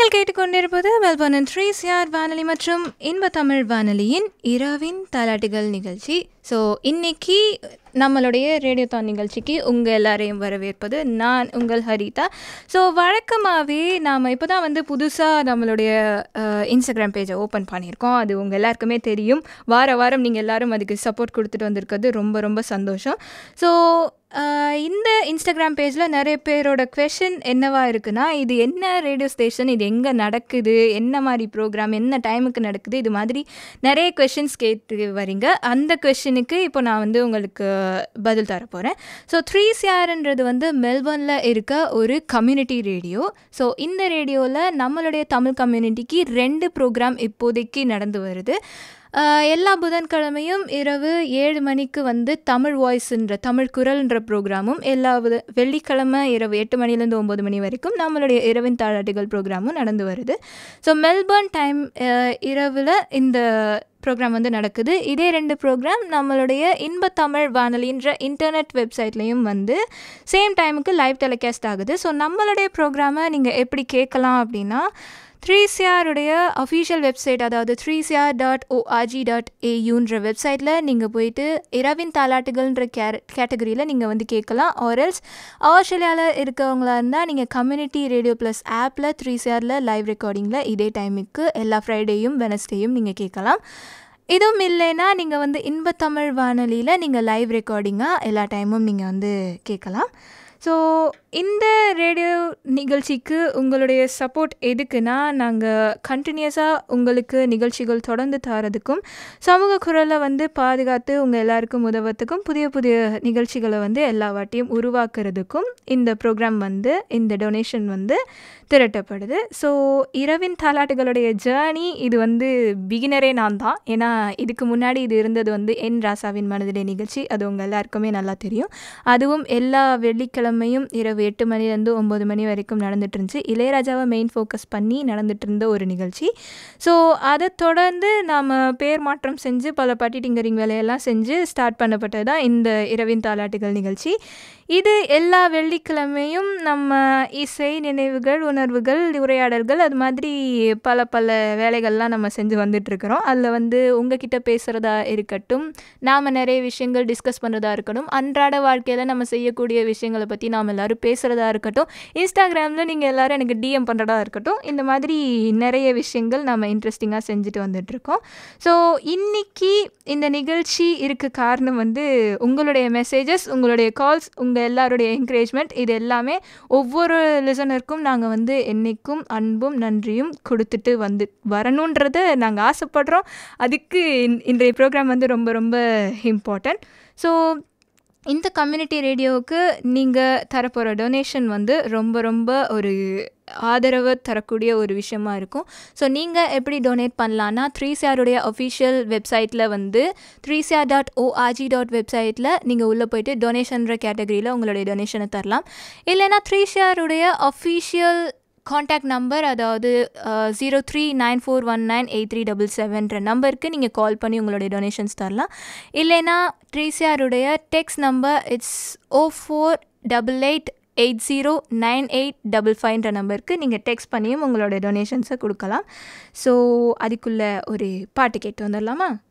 நீங்கள் கேட்டுக்கொண்டிருப்பது மெல்பர்னின் 3CR வானொலி மற்றும் இன்ப தமிழ் வானொலியின் இரவின் தாலாட்டுகள் நிகழ்ச்சி. ஸோ இன்னைக்கு நம்மளுடைய ரேடியோதான் நிகழ்ச்சிக்கு உங்கள் எல்லாரையும் வரவேற்பது நான் உங்கள் ஹரிதா. ஸோ வழக்கமாகவே நாம் இப்போ தான் புதுசாக நம்மளுடைய இன்ஸ்டாகிராம் பேஜை ஓப்பன் பண்ணியிருக்கோம். அது உங்கள் எல்லாருக்குமே தெரியும். வாரம் நீங்கள் எல்லோரும் அதுக்கு சப்போர்ட் கொடுத்துட்டு வந்திருக்கிறது ரொம்ப ரொம்ப சந்தோஷம். ஸோ இந்த இன்ஸ்டாகிராம் பேஜில் நிறைய பேரோட கொஷின் என்னவா இருக்குன்னா, இது என்ன ரேடியோ ஸ்டேஷன், இது எங்கே நடக்குது, என்ன மாதிரி ப்ரோக்ராம், என்ன டைமுக்கு நடக்குது, இது மாதிரி நிறைய கொஷின்ஸ் கேட்டு வரீங்க. அந்த கொஷினுக்கு இப்போ நான் உங்களுக்கு பதில் தர போகிறேன். ஸோ 3CRன்றது மெல்பர்னில் இருக்க ஒரு கம்யூனிட்டி ரேடியோ. ஸோ இந்த ரேடியோவில் நம்மளுடைய தமிழ் கம்யூனிட்டிக்கு 2 ப்ரோக்ராம் இப்போதைக்கு நடந்து வருது. எல்லா புதன்கிழமையும் இரவு 7 மணிக்கு தமிழ் வாய்ஸ்ன்ற தமிழ் குரல்ன்ற ப்ரோக்ராமும், எல்லா வெள்ளிக்கிழமை இரவு 8 மணிலேருந்து 9 மணி வரைக்கும் நம்மளுடைய இரவின் தாலாட்டுகள் ப்ரோக்ராமும் நடந்து வருது. ஸோ மெல்பர்ன் டைம் இரவில் இந்த ப்ரோக்ராம் நடக்குது. இதே 2 ப்ரோக்ராம் நம்மளுடைய இன்ப தமிழ் வானொலின்ற இன்டர்நெட் வெப்சைட்லேயும் சேம் டைமுக்கு லைவ் டெலிகாஸ்ட் ஆகுது. ஸோ நம்மளுடைய ப்ரோக்ராமை நீங்கள் எப்படி கேட்கலாம் அப்படின்னா, 3CRுடைய அஃபீஷியல் வெப்சைட், அதாவது 3cr.org.auன்ற வெப்சைட்டில் நீங்கள் போயிட்டு இரவின் தாலாட்டுகள்ன்ற கேட்டகரியில் நீங்கள் கேட்கலாம். ஆர்எல்ஸ் ஆஸ்திரேலியாவில் இருக்கவங்களா இருந்தால் நீங்கள் கம்யூனிட்டி ரேடியோ ப்ளஸ் ஆப்பில் 3CRல லைவ் ரெக்கார்டிங்கில் இதே டைமுக்கு எல்லா ஃப்ரைடேயும் வெனஸ்டேயும் நீங்கள் கேட்கலாம். இதுவும் இல்லைன்னா நீங்கள் இன்ப தமிழ் வானொலியில் நீங்கள் லைவ் ரெக்கார்டிங்காக எல்லா டைமும் நீங்கள் கேட்கலாம். ஸோ இந்த ரேடியோ நிகழ்ச்சிக்கு உங்களுடைய சப்போர்ட் எதுக்குன்னா, நாங்கள் கண்டினியூஸாக உங்களுக்கு நிகழ்ச்சிகள் தொடர்ந்து தரதுக்கும், சமூக குரலை பாதுகாத்து உங்கள் எல்லாருக்கும் உதவத்துக்கும், புதிய புதிய நிகழ்ச்சிகளை எல்லா வாட்டியும் உருவாக்குறதுக்கும் இந்த ப்ரோக்ராம் இந்த டொனேஷன் திரட்டப்படுது. ஸோ இரவின் தாலாட்டுகளுடைய ஜேர்னி இது பிகினரே நான் தான். ஏன்னா இதுக்கு முன்னாடி இது இருந்தது என் ராசாவின் மனதிலே நிகழ்ச்சி. அது உங்கள் எல்லாருக்குமே நல்லா தெரியும். அதுவும் எல்லா வெள்ளிக்கிழமையும் இரவு 8 மணிலேருந்து 9 மணி வரைக்கும் நடந்துட்டு இருந்துச்சு. இளையராஜாவை மெயின் ஃபோக்கஸ் பண்ணி நடந்துட்டு இருந்த ஒரு நிகழ்ச்சி. ஸோ அதை தொடர்ந்து நாம் பேர் மாற்றம் செஞ்சு பல பட்டி டிங்கரிங் வேலையெல்லாம் செஞ்சு ஸ்டார்ட் பண்ணப்பட்டது தான் இந்த இரவின் தாலாட்டுகள் நிகழ்ச்சி. இது எல்லா வெள்ளிக்கிழமையும் நம்ம இசை, நினைவுகள், உணர்வுகள், உரையாடல்கள், அது மாதிரி பல பல வேலைகள்லாம் நம்ம செஞ்சு வந்துட்டுருக்கிறோம். அதில் உங்ககிட்ட பேசுகிறதா இருக்கட்டும், நாம் நிறைய விஷயங்கள் டிஸ்கஸ் பண்ணுறதா இருக்கட்டும், அன்றாட வாழ்க்கையில் நம்ம செய்யக்கூடிய விஷயங்களை பற்றி நாம் எல்லோரும் பேசுகிறதா இருக்கட்டும், இன்ஸ்டாகிராமில் நீங்கள் எல்லோரும் எனக்கு டிஎம் பண்ணுறதா இருக்கட்டும், இந்த மாதிரி நிறைய விஷயங்கள் நம்ம இன்ட்ரெஸ்டிங்காக செஞ்சுட்டு வந்துட்டுருக்கோம். ஸோ இன்றைக்கி இந்த நிகழ்ச்சி இருக்க காரணம் உங்களுடைய மெசேஜஸ், உங்களுடைய கால்ஸ், உங்கள் எல்லாருடைய என்கரேஜ்மெண்ட், இது எல்லாமே ஒவ்வொரு லிசனருக்கும் நாங்கள் என்றைக்கும் அன்பும் நன்றியும் கொடுத்துட்டு வரணுன்றதை நாங்கள் ஆசைப்படுறோம். அதுக்கு இன்றைய ப்ரோக்ராம் ரொம்ப ரொம்ப இம்பார்ட்டன்ட். ஸோ இந்த கம்யூனிட்டி ரேடியோவுக்கு நீங்கள் தரப்போகிற டொனேஷன் ரொம்ப ரொம்ப ஒரு ஆதரவு தரக்கூடிய ஒரு விஷயமா இருக்கும். ஸோ நீங்கள் எப்படி டொனேட் பண்ணலான்னா, 3CRுடைய அஃபீஷியல் வெப்சைட்டில் 3cr.org.வெப்சைட்டில் நீங்கள் உள்ளே போய்ட்டு டொனேஷன்ற கேட்டகரியில் உங்களுடைய டொனேஷனை தரலாம். இல்லைனா 3CRுடைய அஃபீஷியல் காண்டாக்ட் நம்பர், அதாவது 0394198377 நம்பருக்கு நீங்கள் கால் பண்ணி உங்களுடைய டொனேஷன்ஸ் தரலாம். இல்லைனா 3CRுடைய டெக்ஸ்ட் நம்பர், இட்ஸ் 0488809855 நம்பருக்கு நீங்கள் டெக்ஸ்ட் பண்ணியும் உங்களோட டொனேஷன்ஸை கொடுக்கலாம். ஸோ அதுக்குள்ளே ஒரு பாட்டு கேட்டு வந்துடலாமா?